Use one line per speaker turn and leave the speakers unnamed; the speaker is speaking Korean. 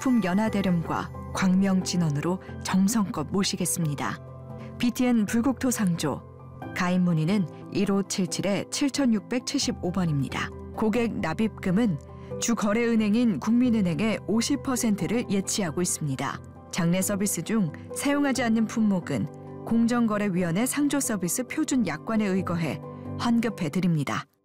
명품 연하대름과 광명진원으로 정성껏 모시겠습니다. BTN 불국토 상조 가입 문의는 1577-7675번입니다. 고객 납입금은 주거래은행인 국민은행의 50%를 예치하고 있습니다. 장내 서비스 중 사용하지 않는 품목은 공정거래위원회 상조 서비스 표준 약관에 의거해 환급해 드립니다.